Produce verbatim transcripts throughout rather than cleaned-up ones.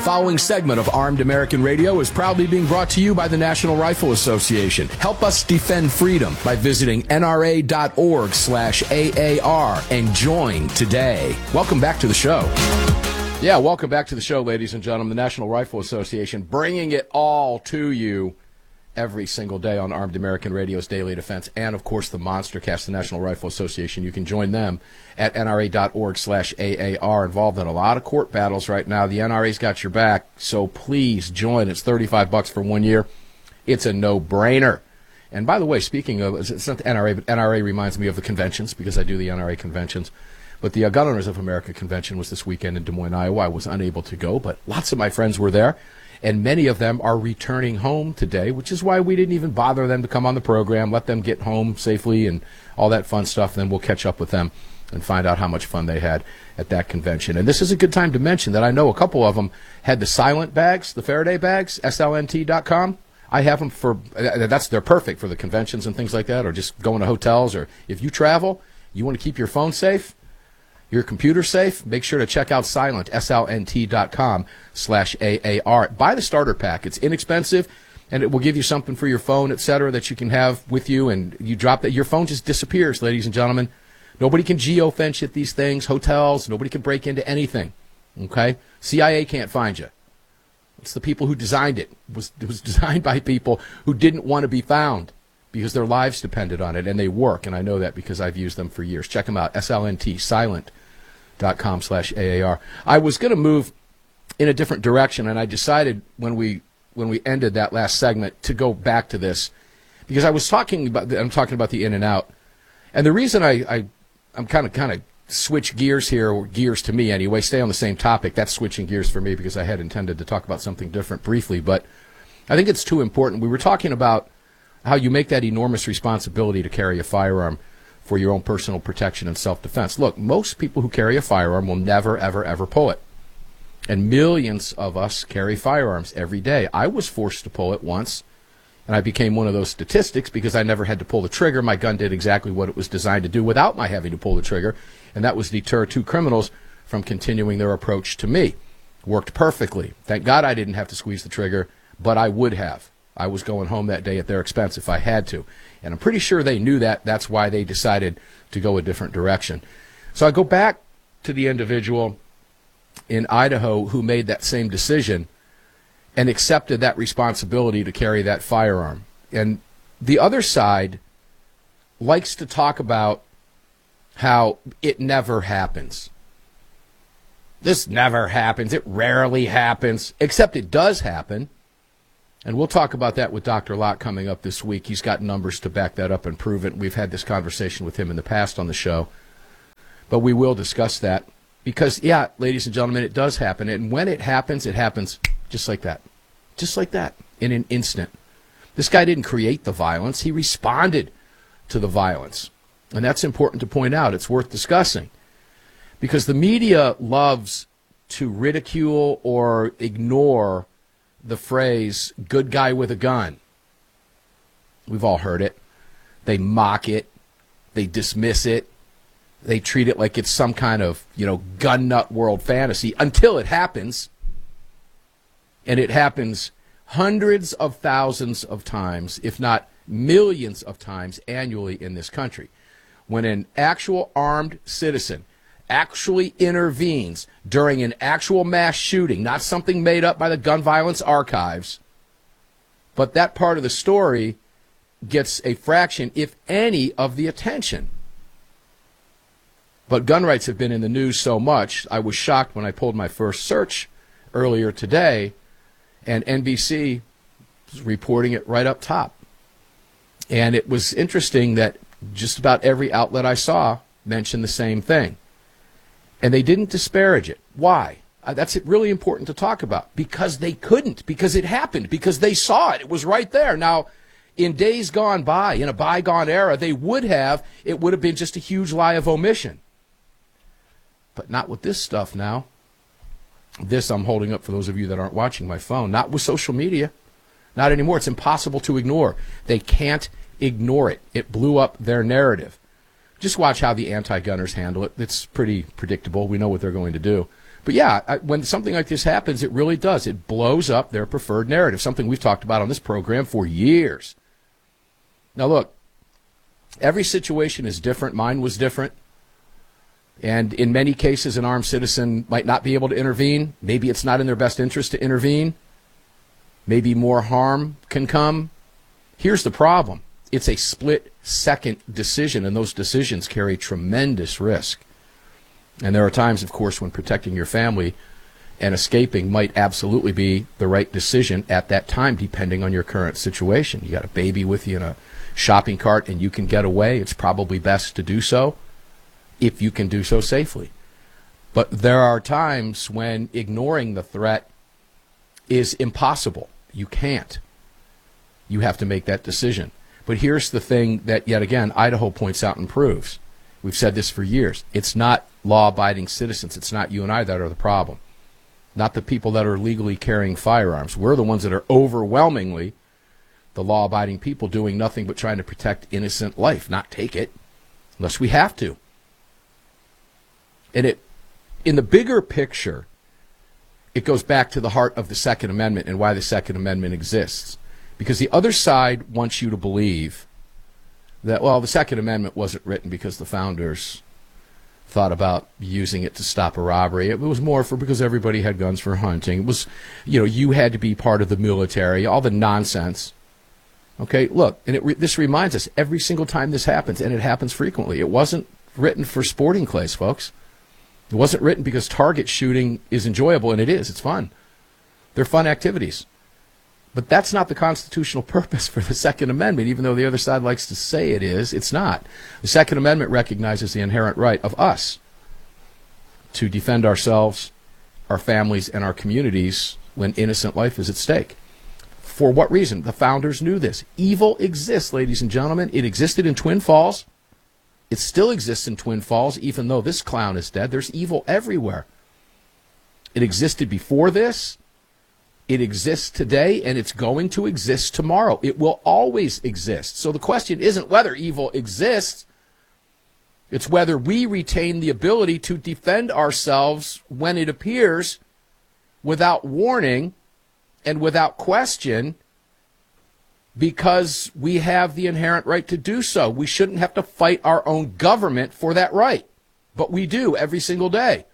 following segment of Armed American Radio is proudly being brought to you by the National Rifle Association. Help us defend freedom by visiting N R A dot org slash A A R and join today. Welcome back to the show. Yeah, welcome back to the show, ladies and gentlemen. The National Rifle Association bringing it all to you every single day on Armed American Radio's Daily Defense, and, of course, the MonsterCast, the National Rifle Association. You can join them at N R A dot org slash A A R. Involved in a lot of court battles right now. The N R A's got your back, so please join. It's thirty-five bucks for one year. It's a no-brainer. And, by the way, speaking of, it's not the N R A, but N R A reminds me of the conventions because I do the N R A conventions. But the uh, Gun Owners of America convention was this weekend in Des Moines, Iowa. I was unable to go, but lots of my friends were there. And many of them are returning home today, which is why we didn't even bother them to come on the program. Let them get home safely and all that fun stuff. Then we'll catch up with them and find out how much fun they had at that convention. And this is a good time to mention that I know a couple of them had the silent bags, the Faraday bags, S L N T dot com. I have them for, that's, they're perfect for the conventions and things like that, or just going to hotels, or if you travel, you want to keep your phone safe, your computer safe, make sure to check out Silent, S L N T dot com slash A A R. Buy the starter pack. It's inexpensive, and it will give you something for your phone, et cetera, that you can have with you, and you drop that. Your phone just disappears, ladies and gentlemen. Nobody can geofence at these things, hotels. Nobody can break into anything, okay? C I A can't find you. It's the people who designed it. It was, it was designed by people who didn't want to be found because their lives depended on it, and they work, and I know that because I've used them for years. Check them out, S L N T, silent dot com slash A A R. I was going to move in a different direction, and I decided when we when we ended that last segment to go back to this because I was talking about I'm talking about the in and out, and the reason I, I I'm kind of kind of switch gears here, or gears to me anyway, stay on the same topic. That's switching gears for me because I had intended to talk about something different briefly, but I think it's too important. We were talking about how you make that enormous responsibility to carry a firearm for your own personal protection and self-defense. Look, most people who carry a firearm will never, ever, ever pull it. And millions of us carry firearms every day. I was forced to pull it once, and I became one of those statistics because I never had to pull the trigger. My gun did exactly what it was designed to do without my having to pull the trigger, and that was deter two criminals from continuing their approach to me. Worked perfectly. Thank God I didn't have to squeeze the trigger, but I would have. I was going home that day at their expense if I had to. And I'm pretty sure they knew that. That's why they decided to go a different direction. So I go back to the individual in Idaho who made that same decision and accepted that responsibility to carry that firearm. And the other side likes to talk about how it never happens. This never happens. It rarely happens, except it does happen. And we'll talk about that with Doctor Lott coming up this week. He's got numbers to back that up and prove it. We've had this conversation with him in the past on the show. But we will discuss that because, yeah, ladies and gentlemen, it does happen. And when it happens, it happens just like that. Just like that, in an instant. This guy didn't create the violence. He responded to the violence. And that's important to point out. It's worth discussing. Because the media loves to ridicule or ignore the phrase, good guy with a gun. We've all heard it. They mock it. They dismiss it. They treat it like it's some kind of, you know, gun nut world fantasy until it happens. And it happens hundreds of thousands of times, if not millions of times annually in this country. When an actual armed citizen actually intervenes during an actual mass shooting, not something made up by the gun violence archives, but that part of the story gets a fraction, if any, of the attention. But gun rights have been in the news so much, I was shocked when I pulled my first search earlier today, and N B C was reporting it right up top. And it was interesting that just about every outlet I saw mentioned the same thing. And they didn't disparage it. Why? Uh, that's really important to talk about. Because they couldn't. Because it happened. Because they saw it. It was right there. Now, in days gone by, in a bygone era, they would have. It would have been just a huge lie of omission. But not with this stuff now. This I'm holding up for those of you that aren't watching my phone. Not with social media. Not anymore. It's impossible to ignore. They can't ignore it. It blew up their narrative. Just watch how the anti-gunners handle it. It's pretty predictable. We know what they're going to do. But yeah, I, when something like this happens, it really does. It blows up their preferred narrative, something we've talked about on this program for years. Now look, every situation is different. Mine was different. And in many cases, an armed citizen might not be able to intervene. Maybe it's not in their best interest to intervene. Maybe more harm can come. Here's the problem. It's a split-second decision, and those decisions carry tremendous risk. And there are times, of course, when protecting your family and escaping might absolutely be the right decision at that time, depending on your current situation. You got a baby with you in a shopping cart and you can get away. It's probably best to do so if you can do so safely. But there are times when ignoring the threat is impossible. You can't. You have to make that decision. But here's the thing that, yet again, Idaho points out and proves. We've said this for years. It's not law-abiding citizens. It's not you and I that are the problem. Not the people that are legally carrying firearms. We're the ones that are overwhelmingly the law-abiding people doing nothing but trying to protect innocent life, not take it, unless we have to. And it, in the bigger picture, it goes back to the heart of the Second Amendment and why the Second Amendment exists. Because the other side wants you to believe that, well, the Second Amendment wasn't written because the founders thought about using it to stop a robbery. It was more for because everybody had guns for hunting. It was, you know, you had to be part of the military, all the nonsense. Okay, look, and it re this reminds us every single time this happens, and it happens frequently. It wasn't written for sporting clays, folks. It wasn't written because target shooting is enjoyable, and it is. It's fun. They're fun activities. But that's not the constitutional purpose for the Second Amendment, even though the other side likes to say it is. It's not. The Second Amendment recognizes the inherent right of us to defend ourselves, our families, and our communities when innocent life is at stake. For what reason? The founders knew this. Evil exists, ladies and gentlemen. It existed in Twin Falls. It still exists in Twin Falls, even though this clown is dead. There's evil everywhere. It existed before this. It exists today, and it's going to exist tomorrow. It will always exist. So the question isn't whether evil exists. It's whether we retain the ability to defend ourselves when it appears without warning and without question, because we have the inherent right to do so. We shouldn't have to fight our own government for that right, but we do every single day.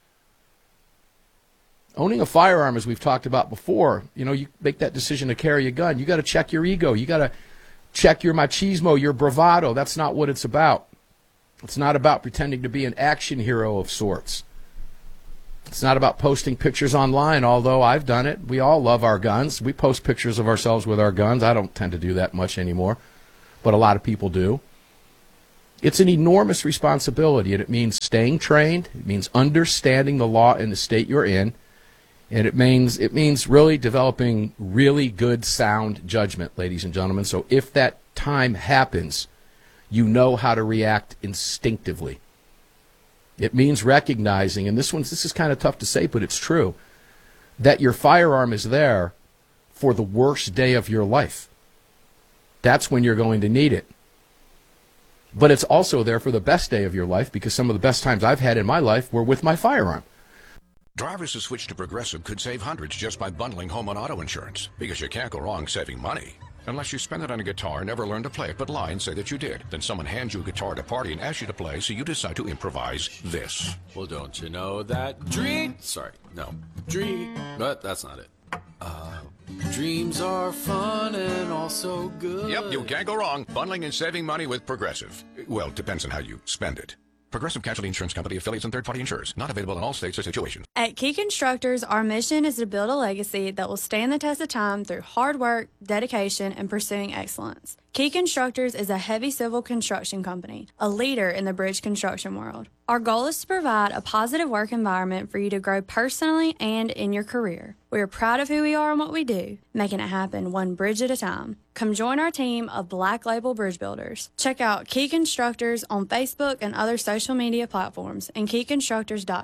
Owning a firearm, as we've talked about before, you know, you make that decision to carry a gun. You got to check your ego. You got to check your machismo, your bravado. That's not what it's about. It's not about pretending to be an action hero of sorts. It's not about posting pictures online, although I've done it. We all love our guns. We post pictures of ourselves with our guns. I don't tend to do that much anymore, but a lot of people do. It's an enormous responsibility, and it means staying trained. It means understanding the law in the state you're in. And it means it means really developing really good, sound judgment, ladies and gentlemen. So if that time happens, you know how to react instinctively. It means recognizing, and this one's this is kind of tough to say, but it's true, that your firearm is there for the worst day of your life. That's when you're going to need it. But it's also there for the best day of your life, because some of the best times I've had in my life were with my firearm. Drivers who switch to Progressive could save hundreds just by bundling home and auto insurance, because you can't go wrong saving money. Unless you spend it on a guitar, never learn to play it, but lie and say that you did. Then someone hands you a guitar at a party and asks you to play, so you decide to improvise this. Well, don't you know that dream... Sorry, no. Dream... But that's not it. Uh, dreams are fun and also good. Yep, you can't go wrong bundling and saving money with Progressive. Well, depends on how you spend it. Progressive Casualty Insurance Company, affiliates, and third-party insurers. Not available in all states or situations. At Key Constructors, our mission is to build a legacy that will stand the test of time through hard work, dedication, and pursuing excellence. Key Constructors is a heavy civil construction company, a leader in the bridge construction world. Our goal is to provide a positive work environment for you to grow personally and in your career. We are proud of who we are and what we do, making it happen one bridge at a time. Come join our team of Black Label Bridge Builders. Check out Key Constructors on Facebook and other social media platforms and key constructors dot com.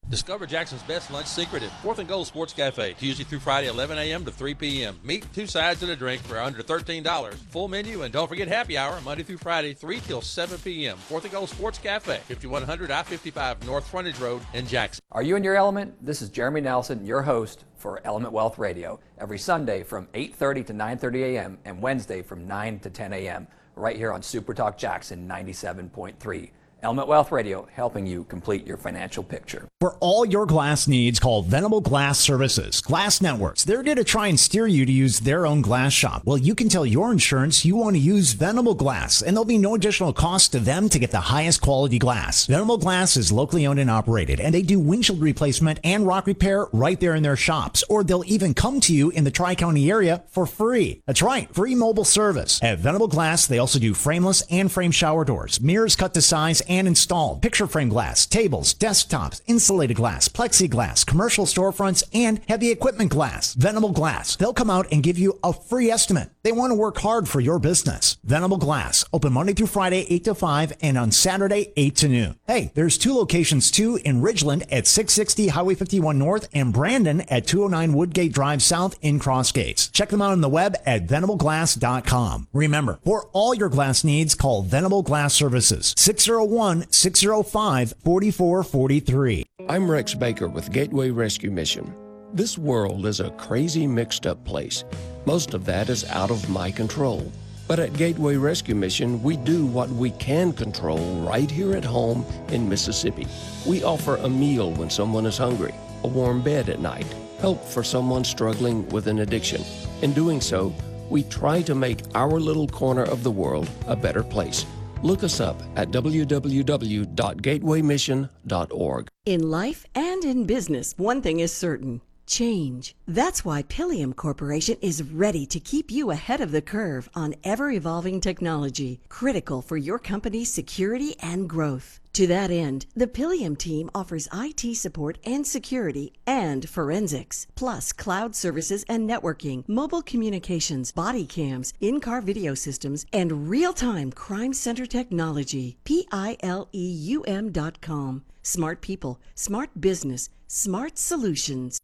Discover Jackson's best lunch secret at Fourth and Gold Sports Cafe, Tuesday through Friday, eleven a.m. to three p.m. Meat, two sides, and a drink for under thirteen dollars. Full menu, and don't forget happy hour, Monday through Friday, three till seven p.m. Fourth and Gold Sports Cafe, fifty-one hundred I fifty-five North Frontage Road in Jackson. Are you in your element? This is Jeremy Nelson, your host for Element Wealth Radio, every Sunday from eight thirty to nine thirty a.m. and Wednesday from nine to ten a.m. right here on Super Talk Jackson ninety-seven point three. Element Wealth Radio, helping you complete your financial picture. For all your glass needs, call Venable Glass Services. Glass Networks, they're there to try and steer you to use their own glass shop. Well, you can tell your insurance you want to use Venable Glass, and there'll be no additional cost to them to get the highest quality glass. Venable Glass is locally owned and operated, and they do windshield replacement and rock repair right there in their shops, or they'll even come to you in the Tri-County area for free. That's right, free mobile service. At Venable Glass, they also do frameless and frame shower doors, mirrors cut to size and installed, picture frame glass, tables, desktops, insulated glass, plexiglass, commercial storefronts, and heavy equipment glass. Venable Glass. They'll come out and give you a free estimate. They want to work hard for your business. Venable Glass. Open Monday through Friday, eight to five, and on Saturday, eight to noon. Hey, there's two locations too, in Ridgeland at six sixty Highway fifty-one North and Brandon at two oh nine Woodgate Drive South in Crossgates. Check them out on the web at venable glass dot com. Remember, for all your glass needs, call Venable Glass Services, six oh one, six oh five, four four four three. I'm Rex Baker with Gateway Rescue Mission. This world is a crazy, mixed-up place. Most of that is out of my control. But at Gateway Rescue Mission, we do what we can control right here at home in Mississippi. We offer a meal when someone is hungry, a warm bed at night, help for someone struggling with an addiction. In doing so, we try to make our little corner of the world a better place. Look us up at w w w dot gateway mission dot org. In life and in business, one thing is certain: change. That's why Pilium Corporation is ready to keep you ahead of the curve on ever-evolving technology, critical for your company's security and growth. To that end, the Pilium team offers I T support and security and forensics, plus cloud services and networking, mobile communications, body cams, in-car video systems, and real-time crime center technology. P I L E U M dot com. Smart people, smart business, smart solutions.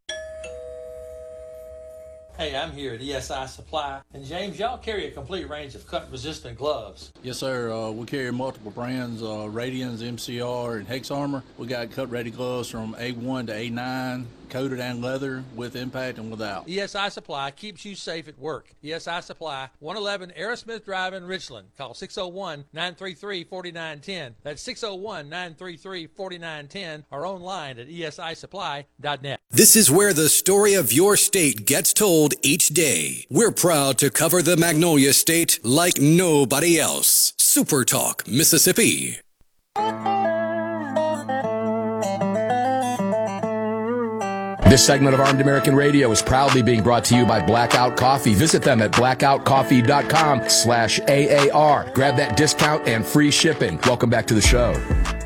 Hey, I'm here at E S I Supply. And James, y'all carry a complete range of cut-resistant gloves. Yes, sir. Uh, we carry multiple brands, uh, Radians, M C R, and Hex Armor. We got cut-ready gloves from A one to A nine, coated and leather, with impact and without. E S I Supply keeps you safe at work. E S I Supply, one eleven Aerosmith Drive in Richland. Call six oh one, nine three three, four nine one oh. That's six oh one, nine three three, four nine one oh, or online at E S I supply dot net. This is where the story of your state gets told each day. We're proud to cover the Magnolia State like nobody else. Super Talk, Mississippi. This segment of Armed American Radio is proudly being brought to you by Blackout Coffee. Visit them at blackout coffee dot com slash A A R. Grab that discount and free shipping. Welcome back to the show.